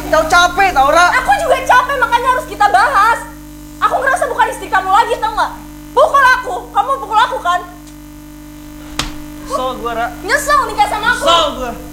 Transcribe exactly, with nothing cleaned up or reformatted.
Kau capek tau, Ra. Aku juga capek, makanya harus kita bahas. Aku ngerasa bukan istri kamu lagi, tau gak? Pukul aku, kamu pukul aku kan? Nyesel gue, Ra. Nyesel nikah sama aku. Nyesel gue.